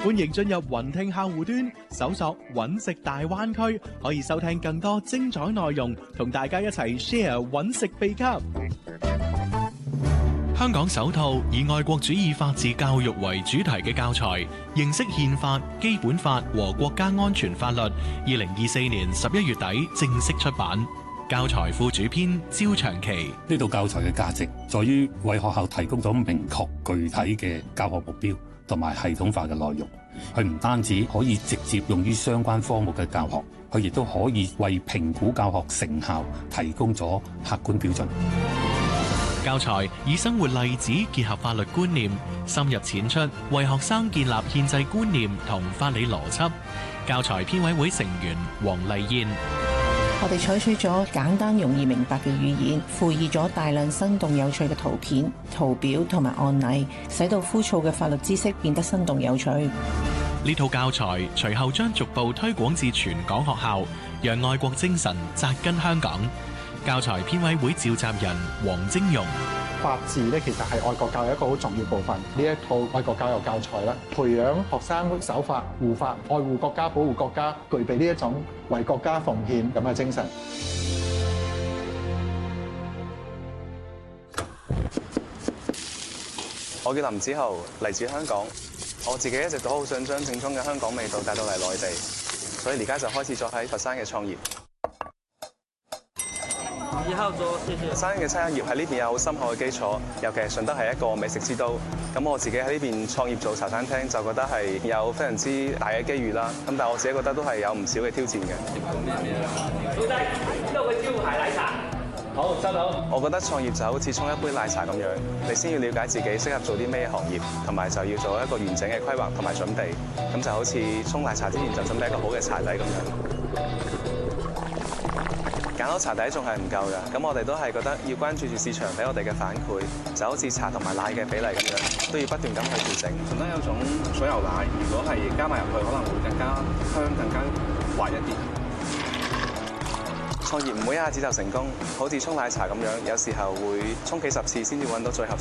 歡迎進入雲聽客戶端，搜索揾食大灣區，可以收聽更多精彩內容，同大家一齊 share 揾食秘笈。香港首套以愛國主義法治教育為主題嘅教材，認識憲法、基本法和國家安全法律。2024年11月底正式出版。教材副主編焦長期。 呢套教材嘅價值在於為學校提供咗明確具體嘅教學目標同埋系統化嘅內容。佢唔單止可以直接用於相關科目嘅教學，佢亦都可以為評估教學成效提供咗客觀標準。 教材以生活例子結合法律觀念，深入淺出，為學生建立憲制觀念同法理邏輯。教材編委會成員黃麗燕。 我哋採取咗簡單容易明白嘅語言，附以咗大量生動有趣嘅圖片、圖表同埋案例，使到枯燥嘅法律知識變得生動有趣。 呢套教材隨後將逐步推廣至全港學校，讓愛國精神扎根香港。教材編委會召集人黃晶容。 法治咧，其實係愛國教育一個好重要部分。呢一套愛國教育教材咧，培養學生守法、護法、愛護國家、保護國家，具備呢一種為國家奉獻咁嘅精神。 我叫林子豪，嚟自香港。我自己一直都好想將正宗嘅香港味道帶到嚟內地，所以而家就開始咗喺佛山嘅創業。佛山嘅餐飲業喺呢邊有好深厚嘅基礎，尤其係順德係一個美食之都。咁我自己喺呢邊創業做茶餐廳，就覺得係有非常之大嘅機遇啦。咁但係我自己覺得都係有唔少嘅挑戰嘅。老細，呢度嘅招牌奶茶。好，收到。我覺得創業就好似沖一杯奶茶咁樣，你先要了解自己適合做啲咩行業，同埋就要做一個完整嘅規劃同埋準備。咁就好似沖奶茶之前就準備一個好嘅茶底咁樣。揀好茶底仲係唔夠㗎，咁我哋都係覺得要關注住市場俾我哋嘅反饋，就好似茶同埋奶嘅比例咁樣，都要不斷咁去調整。順德有種水牛奶，如果係加埋入去，可能會更加香、更加滑一啲。創業唔會一下子就成功，好似沖奶茶咁樣，有時候會沖幾十次先至揾到最合